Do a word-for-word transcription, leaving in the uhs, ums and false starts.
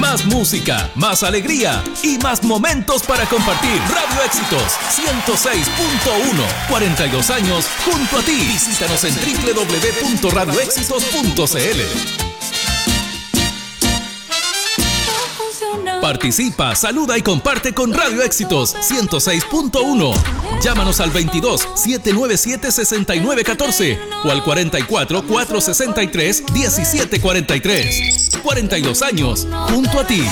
Más música, más alegría y más momentos para compartir. Radio Éxitos ciento seis punto uno. cuarenta y dos años junto a ti. Visítanos en doble u doble u doble u punto radio éxitos punto c l. Participa, saluda y comparte con Radio Éxitos ciento seis punto uno. Llámanos al veintidós, setecientos noventa y siete, sesenta y nueve catorce o al cuarenta y cuatro, cuatrocientos sesenta y tres, diecisiete cuarenta y tres. cuarenta y dos años junto a ti.